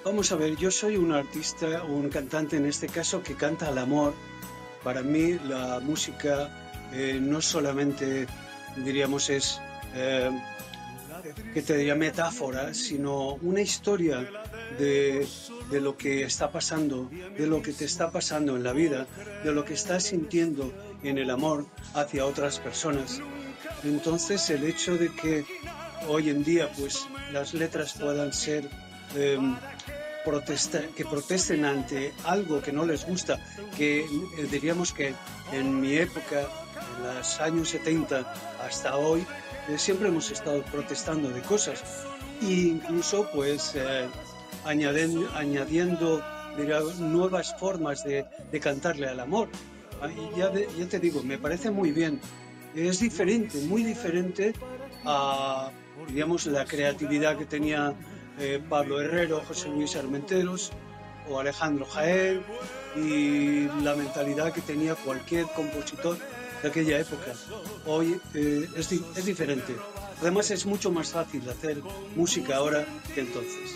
Vamos a ver, yo soy un artista, un cantante en este caso que canta al amor. Para mí la música no solamente, diríamos, es, eh, que te diría metáfora, sino una historia de lo que está pasando, de lo que te está pasando en la vida, de lo que estás sintiendo en el amor hacia otras personas. Entonces, el hecho de que hoy en día, pues, las letras puedan ser eh, que protesten ante algo que no les gusta, que diríamos que en mi época, en los años 70 hasta hoy, siempre hemos estado protestando de cosas e incluso pues añadiendo diría, nuevas formas de cantarle al amor. Y ya te digo, me parece muy bien. Es diferente, muy diferente a, digamos, la creatividad que tenía Pablo Herrero, José Luis Armenteros o Alejandro Jaén y la mentalidad que tenía cualquier compositor de aquella época. Hoy es diferente. Además es mucho más fácil hacer música ahora que entonces.